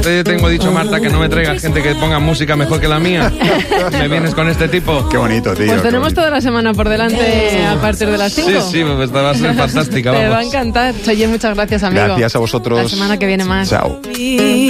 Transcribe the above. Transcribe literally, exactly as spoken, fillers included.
te tengo dicho, Marta, que no me traigas gente que ponga música mejor que la mía. Me vienes con este tipo. Qué bonito, tío. Pues tenemos toda la semana por delante a partir de las cinco. Sí, sí, pues va a ser fantástica. Te Vamos. va a encantar. Oye, muchas gracias, amigo. Gracias a vosotros. La semana que viene más. Chao.